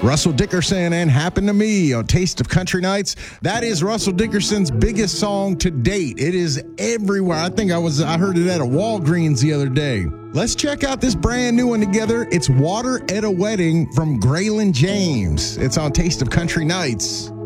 Russell Dickerson and Happen to Me on Taste of Country Nights. That is Russell Dickerson's biggest song to date. It is everywhere. I think I heard it at a Walgreens the other day. Let's check out this brand new one together. It's Water at a Wedding from Graylin James. It's on Taste of Country Nights.